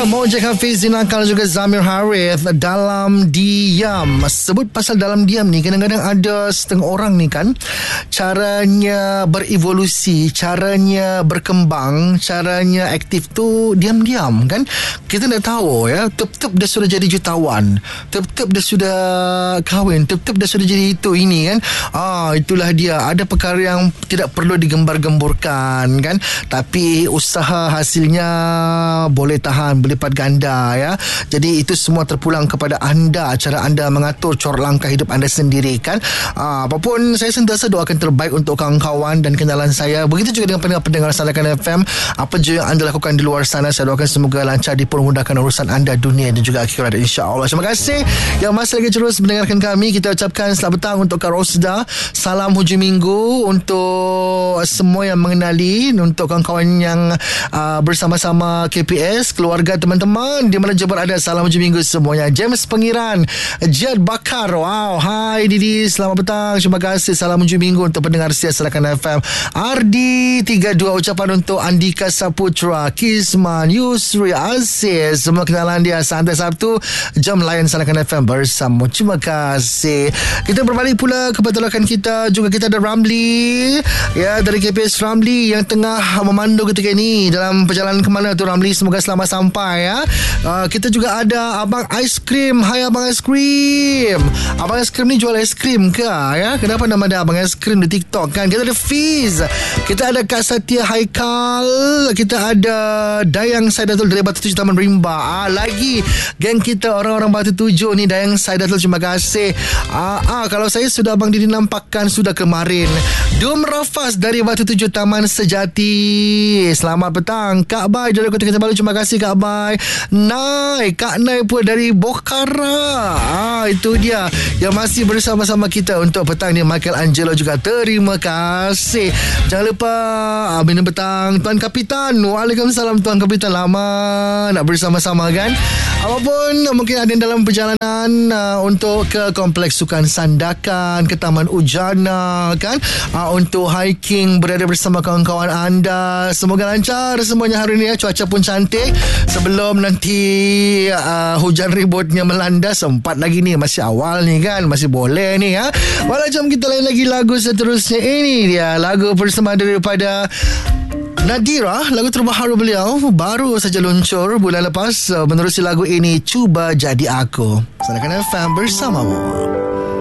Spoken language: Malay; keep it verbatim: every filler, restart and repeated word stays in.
Mojek Hafiz, Zinakal juga Zamir Harith. Dalam diam. Sebut pasal dalam diam ni, kadang-kadang ada setengah orang ni kan, caranya berevolusi, caranya berkembang, caranya aktif tu diam-diam kan. Kita nak tahu ya, tep-tep dia sudah jadi jutawan, tep-tep dia sudah kahwin, tep-tep dia sudah jadi itu ini kan. Ah, itulah dia. Ada perkara yang tidak perlu digembar-gemburkan kan, tapi usaha hasilnya boleh tahan, berlipat ganda ya. Jadi itu semua terpulang kepada anda, cara anda mengatur corak langkah hidup anda sendiri kan. Aa, apapun, saya sentiasa doakan terbaik untuk kawan-kawan dan kenalan saya. Begitu juga dengan pendengar-pendengar Salakan F M. Apa je yang anda lakukan di luar sana, saya doakan semoga lancar, dipermudahkan urusan anda dunia dan juga akhirat, insya-Allah. Terima kasih yang masih lagi terus mendengarkan kami. Kita ucapkan selamat petang untuk Kak Rosda. Salam hujung minggu untuk semua yang mengenali, untuk kawan-kawan yang uh, bersama-sama K P S, keluarga, teman-teman di mana je berada. Salam hujung minggu semuanya. James Pengiran, Jad Bakar, wow, hai Didi, selamat petang, terima kasih. Salam hujung minggu untuk pendengar setia Salakan F M. Ardi tiga dua, ucapan untuk Andika Saputra, Kisman, Yusri, Aziz, semua kenalan dia. Santai Sabtu, jam layan Salakan F M bersama. Terima kasih. Kita berbalik pula ke petulakan kita. Juga kita ada Ramli ya, dari K P S Ramli yang tengah memandu ketika ini dalam perjalanan ke mana tu Ramli. Semoga selamat sampai ya. Uh, kita juga ada Abang Aiskrim. Hai Abang Aiskrim. Abang Aiskrim ni jual aiskrim ke ya? Kenapa nama dia Abang Aiskrim di TikTok kan? Kita ada Fiz, kita ada Kak Satya Haikal, kita ada Dayang Saidatul dari Batu Tujuh Taman Rimba. Ah, lagi geng kita orang-orang Batu Tujuh ni, Dayang Saidatul, terima kasih. Ah, ah, kalau saya sudah Abang Didi nampakkan sudah kemarin. Dum Rafas dari Batu Tujuh Taman Sejati. Selamat petang. Kak Bai dari Kota Kinabalu, terima kasih Kak Bai. Nai, Kak Nai pun dari Bokhara. Ah, itu dia yang masih bersama-sama kita untuk petang ni. Michael Angelo juga, terima kasih. Jangan lupa ah, minum petang Tuan Kapitan. Waalaikumsalam Tuan Kapitan, lama nak bersama-sama kan. Apapun, mungkin ada yang dalam perjalanan uh, untuk ke Kompleks Sukan Sandakan, ke Taman Ujana kan, uh, untuk hiking, berada bersama kawan-kawan anda. Semoga lancar semuanya hari ini ya. Cuaca pun cantik sebelum nanti uh, hujan ributnya melanda. Sempat lagi ni, masih awal ni kan, masih boleh ni ya. Walau jom kita lain lagi lagu seterusnya. Ini dia lagu bersama daripada Nadira, lagu terbaru beliau baru saja luncur bulan lepas. Menerusi lagu ini, Cuba Jadi Aku. Salakan F M bersamamu.